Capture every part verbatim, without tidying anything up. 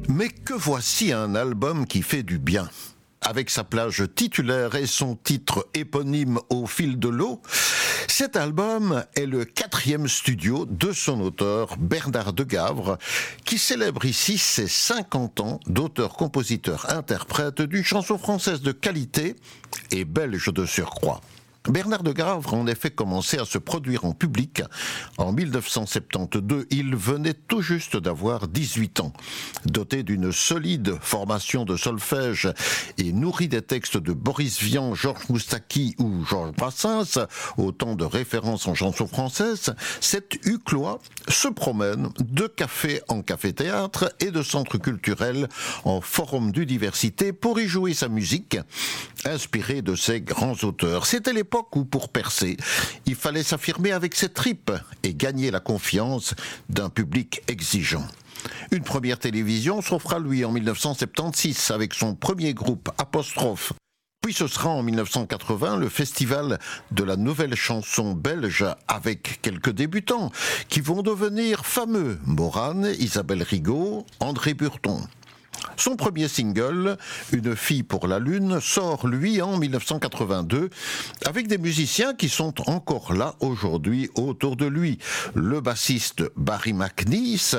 Mais que voici un album qui fait du bien. Avec sa plage titulaire et son titre éponyme Au fil de l'eau, cet album est le quatrième studio de son auteur Bernard Degavre, qui célèbre ici ses cinquante ans d'auteur-compositeur-interprète d'une chanson française de qualité et belge de surcroît. Bernard Degavre a en effet commencé à se produire en public en mille neuf cent soixante-douze. Il venait tout juste d'avoir dix-huit ans. Doté d'une solide formation de solfège et nourri des textes de Boris Vian, Georges Moustaki ou Georges Brassens, autant de références en chanson française, cet Huclois se promène de café en café-théâtre et de centre culturel en forum d'université pour y jouer sa musique, inspirée de ses grands auteurs. C'était l'époque où, pour percer, il fallait s'affirmer avec ses tripes et gagner la confiance d'un public exigeant. Une première télévision s'offre à lui en mille neuf cent soixante-seize avec son premier groupe Apostrophe. Puis ce sera en mille neuf cent quatre-vingts le festival de la nouvelle chanson belge avec quelques débutants qui vont devenir fameux: Morane, Isabelle Rigaud, André Burton. Son premier single, Une fille pour la lune, sort lui en mille neuf cent quatre-vingt-deux avec des musiciens qui sont encore là aujourd'hui autour de lui. Le bassiste Barry McNeice,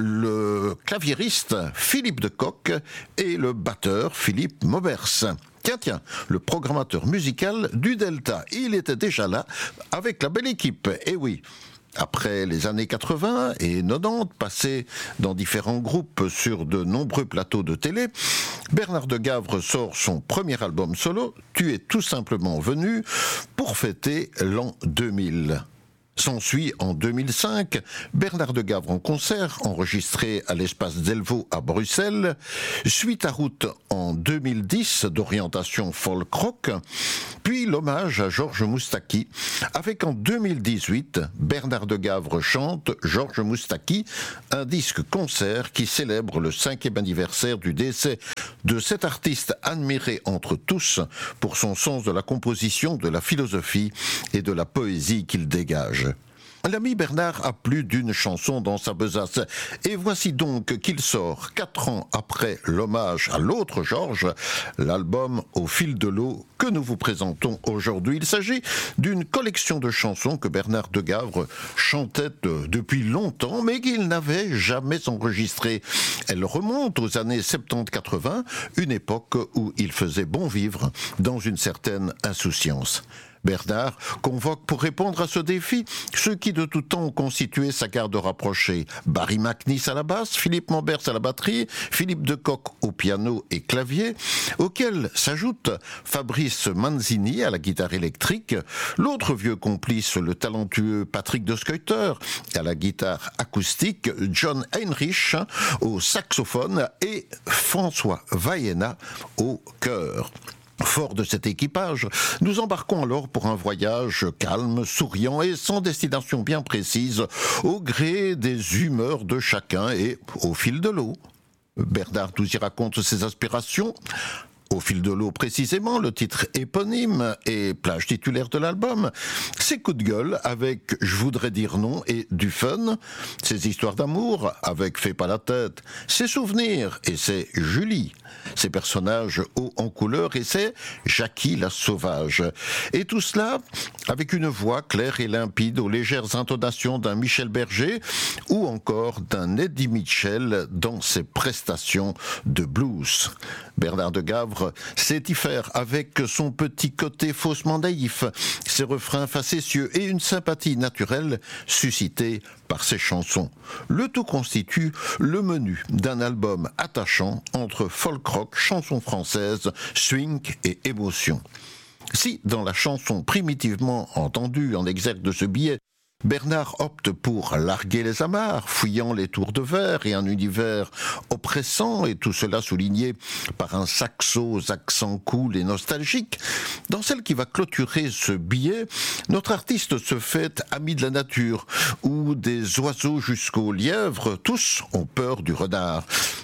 le claviériste Philippe de Kock et le batteur Philippe Maubers. Tiens, tiens, le programmateur musical du Delta, il était déjà là avec la belle équipe, et oui. Après les années quatre-vingts et quatre-vingt-dix, passés dans différents groupes sur de nombreux plateaux de télé, Bernard Degavre sort son premier album solo, Tu es tout simplement venu, pour fêter l'an deux mille. S'ensuit en deux mille cinq, Bernard Degavre en concert, enregistré à l'Espace Delvaux à Bruxelles, Suite à route en deux mille dix, d'orientation folk-rock, puis l'hommage à Georges Moustaki, avec en deux mille dix-huit, Bernard Degavre chante Georges Moustaki, un disque concert qui célèbre le cinquième anniversaire du décès de cet artiste admiré entre tous pour son sens de la composition, de la philosophie et de la poésie qu'il dégage. L'ami Bernard a plus d'une chanson dans sa besace, et voici donc qu'il sort, quatre ans après l'hommage à l'autre Georges, l'album Au fil de l'eau que nous vous présentons aujourd'hui. Il s'agit d'une collection de chansons que Bernard Degavre chantait depuis longtemps, mais qu'il n'avait jamais enregistrées. Elle remonte aux années soixante-dix quatre-vingts, une époque où il faisait bon vivre dans une certaine insouciance. Bernard convoque pour répondre à ce défi ceux qui de tout temps ont constitué sa garde rapprochée. Barry McNeice à la basse, Philippe Maubers à la batterie, Philippe de Kock au piano et clavier, auxquels s'ajoute Fabrice Manzini à la guitare électrique, l'autre vieux complice, le talentueux Patrick de Skuyter à la guitare acoustique, John Heinrich au saxophone et François Vaiena au chœur. Fort de cet équipage, nous embarquons alors pour un voyage calme, souriant et sans destination bien précise, au gré des humeurs de chacun et au fil de l'eau. Bernard nous y raconte ses aspirations. Au fil de l'eau précisément, le titre éponyme et plage titulaire de l'album, ses coups de gueule avec Je voudrais dire non et du fun, ses histoires d'amour avec Fais pas la tête, ses souvenirs et c'est Julie, ses personnages hauts en couleur et c'est Jackie la sauvage. Et tout cela avec une voix claire et limpide aux légères intonations d'un Michel Berger ou encore d'un Eddie Mitchell dans ses prestations de blues. Bernard Degavre sait y faire avec son petit côté faussement naïf, ses refrains facétieux et une sympathie naturelle suscitée par ses chansons. Le tout constitue le menu d'un album attachant entre folk rock, chanson française, swing et émotion. Si, dans la chanson primitivement entendue en exergue de ce billet, Bernard opte pour larguer les amarres, fouillant les tours de verre et un univers oppressant, et tout cela souligné par un saxo aux accents cool et nostalgique. Dans celle qui va clôturer ce billet, notre artiste se fait ami de la nature, où des oiseaux jusqu'aux lièvres, tous ont peur du renard.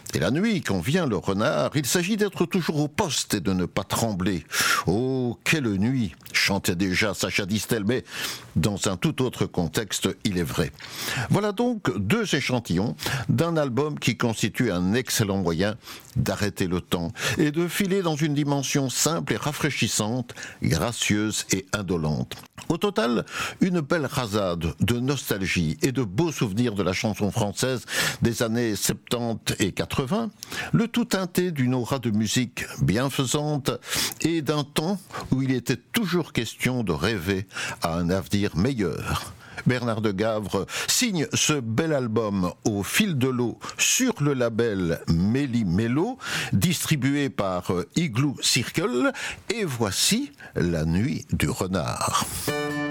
Et la nuit, quand vient le renard, il s'agit d'être toujours au poste et de ne pas trembler. Oh, quelle nuit, chantait déjà Sacha Distel, mais dans un tout autre contexte, il est vrai. Voilà donc deux échantillons d'un album qui constitue un excellent moyen d'arrêter le temps et de filer dans une dimension simple et rafraîchissante, gracieuse et indolente. Au total, une belle rasade de nostalgie et de beaux souvenirs de la chanson française des années soixante-dix et quatre-vingts, le tout teinté d'une aura de musique bienfaisante et d'un temps où il était toujours question de rêver à un avenir meilleur. Bernard de Gavre signe ce bel album au fil de l'eau sur le label Méli-Mélo, distribué par Igloo Circle, et voici La Nuit du Renard.